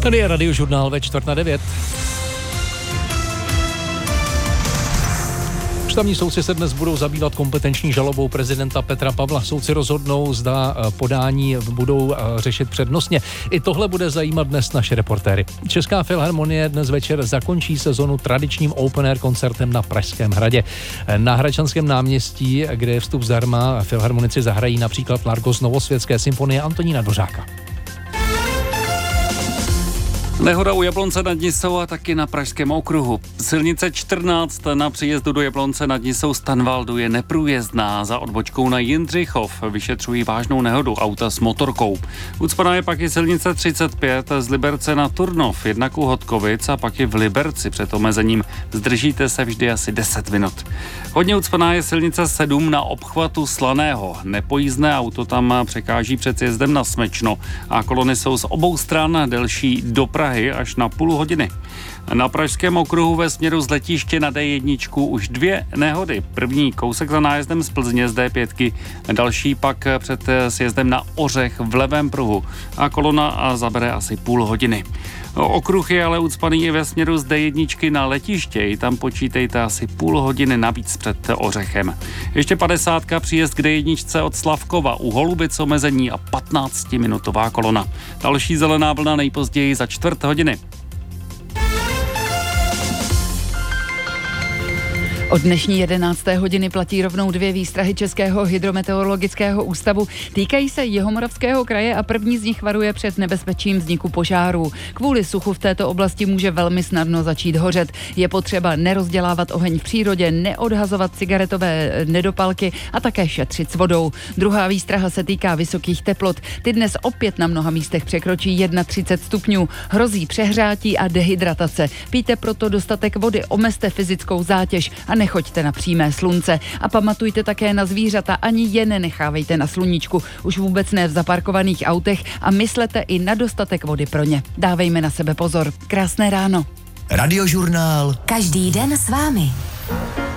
Tady je Radiožurnál ve 8:45. Ústavní soudci se dnes budou zabývat kompetenční žalobou prezidenta Petra Pavla. Soudci rozhodnou, zda podání budou řešit přednostně. I tohle bude zajímat dnes naše reportéry. Česká filharmonie dnes večer zakončí sezonu tradičním open air koncertem na Pražském hradě. Na Hradčanském náměstí, kde je vstup zdarma, filharmonici zahrají například Largo z Novosvětské symfonie Antonína Dvořáka. Nehoda u Jablonce nad Nisou a taky na Pražském okruhu. Silnice 14 na příjezdu do Jablonce nad Nisou z Tanvaldu je neprůjezdná. Za odbočkou na Jindřichov vyšetřují vážnou nehodu auta s motorkou. Ucpaná je pak i silnice 35 z Liberce na Turnov, jednak u Hodkovic a pak i v Liberci před omezením. Zdržíte se vždy asi 10 minut. Hodně ucpaná je silnice 7 na obchvatu Slaného. Nepojízdné auto tam překáží před sjezdem na Smečno a kolony jsou z obou stran delší do Prahy až na půl hodiny. Na Pražském okruhu ve směru z letiště na D1 už 2 nehody. První kousek za nájezdem z Plzně z D5, další pak před sjezdem na Ořech v levém pruhu a kolona zabere asi půl hodiny. Okruh je ale ucpaný i ve směru z D1 na letiště, i tam počítejte asi půl hodiny navíc před Ořechem. Ještě 50 příjezd k D1 od Slavkova u Holubic omezení a 15-minutová kolona. Další zelená vlna nejpozději za 1/4 hodiny. Od dnešní 11. hodiny platí rovnou 2 výstrahy Českého hydrometeorologického ústavu. Týkají se Jihomoravského kraje a první z nich varuje před nebezpečím vzniku požárů. Kvůli suchu v této oblasti může velmi snadno začít hořet. Je potřeba nerozdělávat oheň v přírodě, neodhazovat cigaretové nedopalky a také šetřit s vodou. Druhá výstraha se týká vysokých teplot. Ty dnes opět na mnoha místech překročí 31 stupňů. Hrozí přehřátí a dehydratace. Pijte proto dostatek vody, omezte fyzickou zátěž a nechoďte na přímé slunce. A pamatujte také na zvířata, ani je nenechávejte na sluníčku, už vůbec ne v zaparkovaných autech a myslete i na dostatek vody pro ně. Dávejme na sebe pozor. Krásné ráno. Radiožurnál. Každý den s vámi.